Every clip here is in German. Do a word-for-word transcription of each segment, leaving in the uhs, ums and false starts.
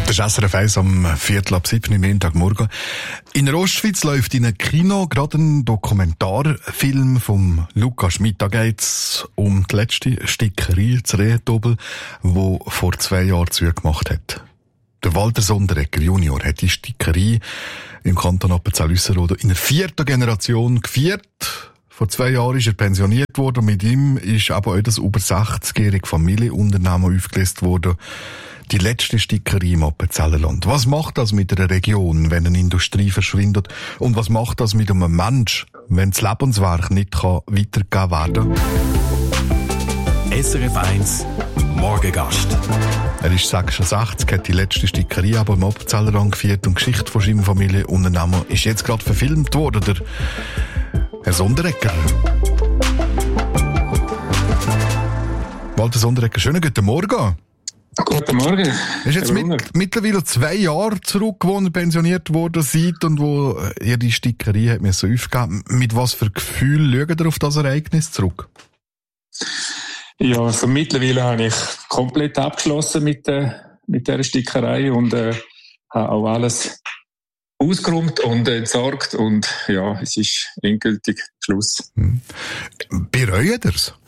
Das ist S R F eins am Viertel ab sieben am Montagmorgen. In der Ostschweiz läuft in einem Kino gerade ein Dokumentarfilm vom Luca Schmid. Da geht's um die letzte Stickerei, das Rehentobel, die vor zwei Jahren zugemacht hat. Der Walter Sonderegger Junior hat die Stickerei im Kanton Appenzell-Ausserrhoden in der vierten Generation geführt. Vor zwei Jahren ist er pensioniert worden und mit ihm ist aber auch das über sechzigjährige Familienunternehmen aufgelöst worden. Die letzte Stickerei im Appenzellerland. Was macht das mit einer Region, wenn eine Industrie verschwindet? Und was macht das mit einem Mensch, wenn das Lebenswerk nicht kann weitergegeben werden kann? S R F eins Morgengast. Er ist sechsundsechzig, hat die letzte Stickerei aber im Appenzellerland geführt und die Geschichte von seinem Familienunternehmer ist jetzt gerade verfilmt worden. Der Herr Sonderegger. Walter Sonderegger, schönen guten Morgen. Guten Morgen. Es ist jetzt mit, mittlerweile zwei Jahre zurück, wo ihr pensioniert worden seid und wo ihr die Stickerei hat mir so aufgegeben. Mit was für Gefühl schaut ihr auf das Ereignis zurück? Ja, also mittlerweile habe ich komplett abgeschlossen mit, äh, mit dieser Stickerei und äh, habe auch alles ausgeräumt und entsorgt und ja, es ist endgültig Schluss. Hm. Bereut ihr es?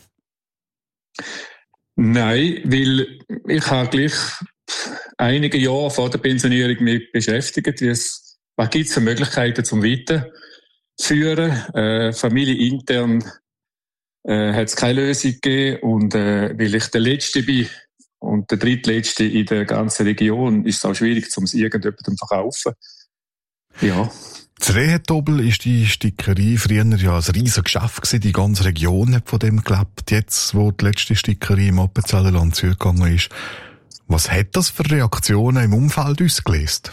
Nein, weil ich habe gleich einige Jahre vor der Pensionierung mich beschäftigt, wie es, was gibt es für Möglichkeiten zum Weiterführen. Äh, familienintern äh, hat es keine Lösung gegeben und äh, weil ich der Letzte bin und der Drittletzte in der ganzen Region, ist es auch schwierig, um es irgendjemandem zu verkaufen. Ja. Das Rehentobel ist die Stickerei früher ja ein riesiges Geschäft gewesen. Die ganze Region hat von dem gelebt. Jetzt, wo die letzte Stickerei im Appenzellerland zugegangen ist, was hat das für Reaktionen im Umfeld ausgelöst?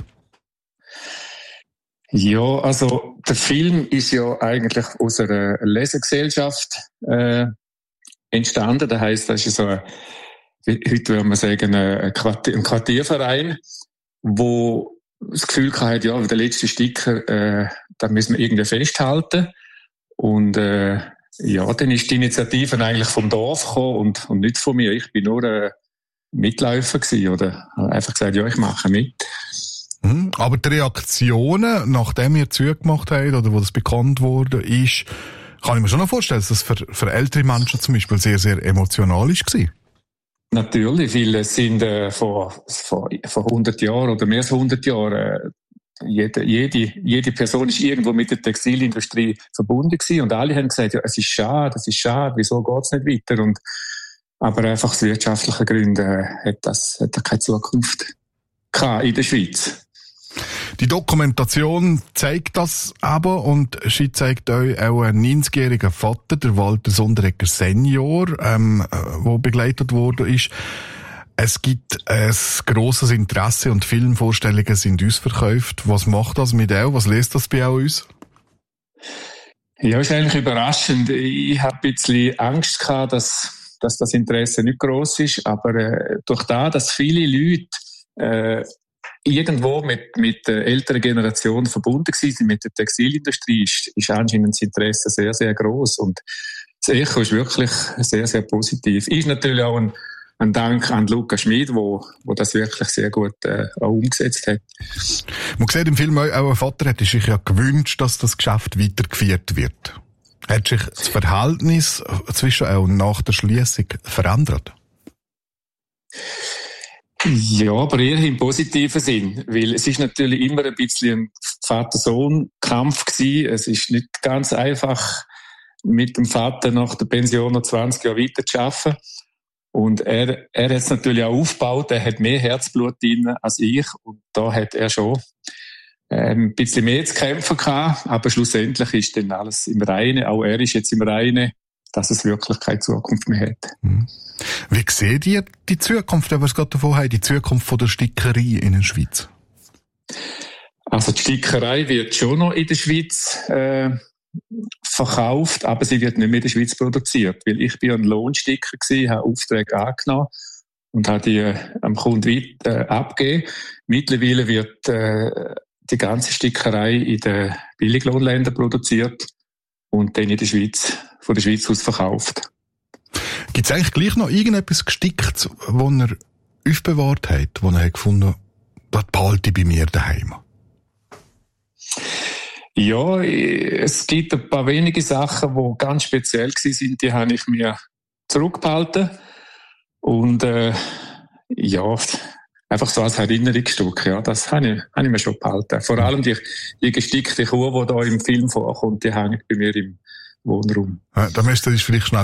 Ja, also der Film ist ja eigentlich aus einer Lesegesellschaft äh, entstanden. Das heisst, das ist so ein, heute würde man sagen, ein, Quartier, ein Quartierverein, wo das Gefühl gehabt, ja, der letzte Sticker, äh, da müssen wir irgendwie festhalten. Und äh, ja, dann ist die Initiative eigentlich vom Dorf gekommen und, und nicht von mir. Ich bin nur äh, Mitläufer gewesen, oder einfach gesagt, ja, ich mache mit. Hm, aber die Reaktionen, nachdem ihr zugemacht habt, oder wo das bekannt wurde, ist, kann ich mir schon noch vorstellen, dass das für, für ältere Menschen zum Beispiel sehr, sehr emotional war. Natürlich, weil es sind äh, vor, vor, vor hundert Jahren oder mehr als hundert Jahren, äh, jede, jede, jede Person ist irgendwo mit der Textilindustrie verbunden gewesen und alle haben gesagt, ja, es ist schade, es ist schade, wieso geht's nicht weiter? Und, aber einfach aus wirtschaftlichen Gründen äh, hat das, hat das keine Zukunft gehabt in der Schweiz. Die Dokumentation zeigt das aber und sie zeigt euch auch einen neunzigjährigen Vater, der Walter Sonderegger Senior, ähm, wo begleitet worden ist. Es gibt ein grosses Interesse und Filmvorstellungen sind ausverkauft. Was macht das mit euch? Was löst das bei euch aus? Ja, ist eigentlich überraschend. Ich habe ein bisschen Angst gehabt, dass, dass das Interesse nicht gross ist, aber äh, durch das, dass viele Leute äh, irgendwo mit, mit der älteren Generation verbunden sind, mit der Textilindustrie, ist, ist anscheinend das Interesse sehr, sehr gross. Und das Echo ist wirklich sehr, sehr positiv. Ist natürlich auch ein, ein Dank an Luca Schmid, wo, wo das wirklich sehr gut äh, auch umgesetzt hat. Man sieht im Film auch, auch ein Vater hätte sich ja gewünscht, dass das Geschäft weitergeführt wird. Hat sich das Verhältnis zwischen auch nach der Schliessung verändert? Ja, aber eher im positiven Sinn, weil es ist natürlich immer ein bisschen ein Vater-Sohn-Kampf gewesen. Es ist nicht ganz einfach, mit dem Vater nach der Pension noch zwanzig Jahre weiter zu arbeiten. Und er, er hat es natürlich auch aufgebaut, er hat mehr Herzblut drin als ich und da hat er schon ähm, ein bisschen mehr zu kämpfen gehabt, aber schlussendlich ist dann alles im Reinen, auch er ist jetzt im Reinen, dass es wirklich keine Zukunft mehr hat. Mhm. Wie seht ihr die Zukunft, wenn wir es gerade davon haben, die Zukunft von der Stickerei in der Schweiz? Also die Stickerei wird schon noch in der Schweiz äh, verkauft, aber sie wird nicht mehr in der Schweiz produziert, weil ich bin ein Lohnsticker gewesen, habe Aufträge angenommen und habe die äh, am Kunden weit, äh, abgegeben. Mittlerweile wird äh, die ganze Stickerei in den Billiglohnländern produziert und dann in der Schweiz, von der Schweiz aus verkauft. Gibt es eigentlich gleich noch irgendetwas Gesticktes, das er aufbewahrt hat, wo er gefunden hat, das behalte ich bei mir daheim? Ja, es gibt ein paar wenige Sachen, die ganz speziell waren, die habe ich mir zurückbehalten. Und äh, ja, einfach so als Erinnerungsstück, ja, das habe ich, habe ich mir schon behalten. Vor allem die, die gestickte Kuh, die da im Film vorkommt, die hängt bei mir im Wohnraum. Ja, da müsst ihr vielleicht schnell